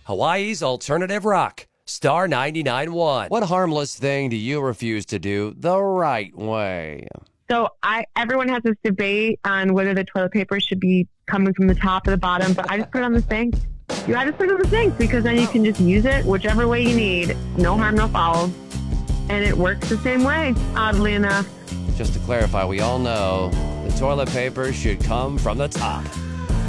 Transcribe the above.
Hawaii's alternative rock. Star 99.1. What harmless thing do you refuse to do the right way? So everyone has this debate on whether the toilet paper should be coming from the top or the bottom, but I just put it on the sink. I just put it on the sink because then you can just use it whichever way you need. No harm, no foul. And it works the same way, oddly enough. Just to clarify, we all know the toilet paper should come from the top.